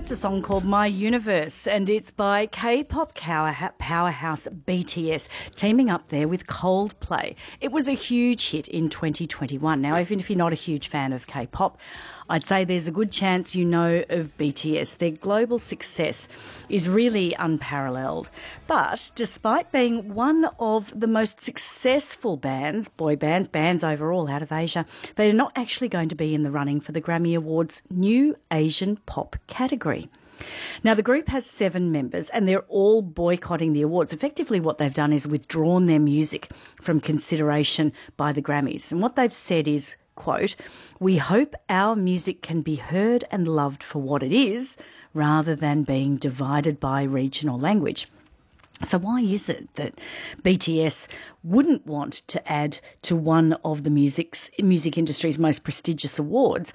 That's a song called My Universe, and it's by K-pop powerhouse BTS, teaming up there with Coldplay. It was a huge hit in 2021. Now, even if you're not a huge fan of K-pop, I'd say there's a good chance you know of BTS. Their global success is really unparalleled. But despite being one of the most successful bands, boy bands overall out of Asia, they are not actually going to be in the running for the Grammy Awards' new Asian pop category. Now, the group has 7 members and they're all boycotting the awards. Effectively, what they've done is withdrawn their music from consideration by the Grammys. And what they've said is, quote, "We hope our music can be heard and loved for what it is, rather than being divided by regional language." So why is it that BTS wouldn't want to add to one of the music industry's most prestigious awards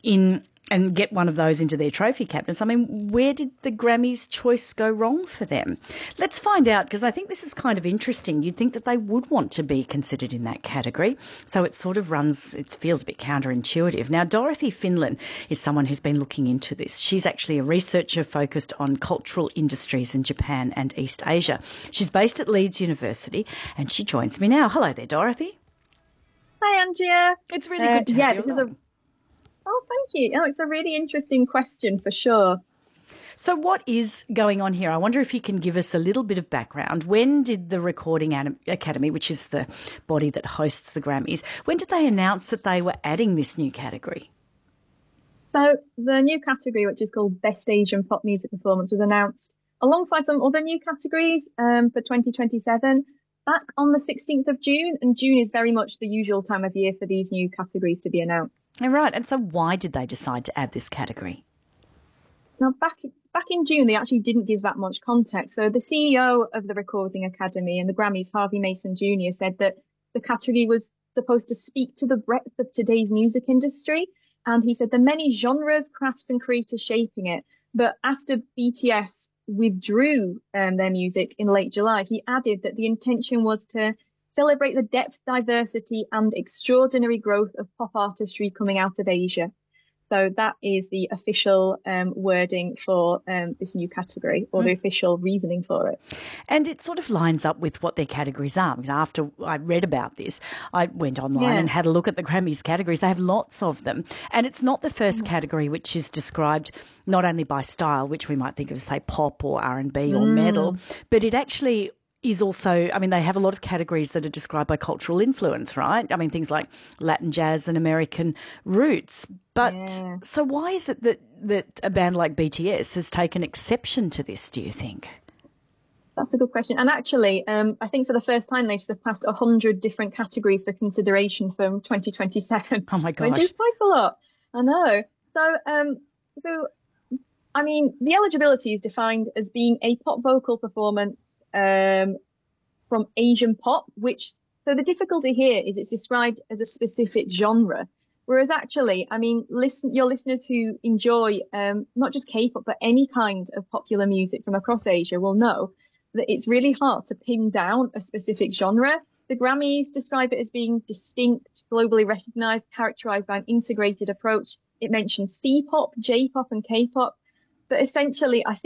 and get one of those into their trophy cabinets? I mean, where did the Grammys' choice go wrong for them? Let's find out, because I think this is kind of interesting. You'd think that they would want to be considered in that category. So it feels a bit counterintuitive. Now, Dorothy Finlan is someone who's been looking into this. She's actually a researcher focused on cultural industries in Japan and East Asia. She's based at Leeds University, and she joins me now. Hello there, Dorothy. Hi, Andrea. It's really good to have you along. Oh, thank you. Oh, it's a really interesting question for sure. So what is going on here? I wonder if you can give us a little bit of background. When did the Recording Academy, which is the body that hosts the Grammys, when did they announce that they were adding this new category? So the new category, which is called Best Asian Pop Music Performance, was announced alongside some other new categories for 2027 back on the 16th of June. And June is very much the usual time of year for these new categories to be announced. All right. And so why did they decide to add this category? Now, back in June, they actually didn't give that much context. So the CEO of the Recording Academy and the Grammys, Harvey Mason Jr., said that the category was supposed to speak to the breadth of today's music industry. And he said the many genres, crafts and creators shaping it. But after BTS withdrew their music in late July, he added that the intention was to celebrate the depth, diversity and extraordinary growth of pop artistry coming out of Asia. So that is the official wording for this new category, or the official reasoning for it. And it sort of lines up with what their categories are. Because after I read about this, I went online and had a look at the Grammys categories. They have lots of them. And it's not the first category which is described not only by style, which we might think of, say, pop or R&B or metal, but it actually is also, I mean, they have a lot of categories that are described by cultural influence, right? I mean, things like Latin jazz and American roots. But so why is it that a band like BTS has taken exception to this, do you think? That's a good question. And actually, I think for the first time, they've surpassed 100 different categories for consideration from 2027. Oh, my gosh. Which is quite a lot. I know. So, I mean, the eligibility is defined as being a pop vocal performance from Asian pop, so the difficulty here is it's described as a specific genre, whereas actually, I mean, your listeners who enjoy not just K-pop but any kind of popular music from across Asia will know that it's really hard to pin down a specific genre. The Grammys describe it as being distinct, globally recognized, characterized by an integrated approach. It mentions C-pop, J-pop and K-pop, but essentially I think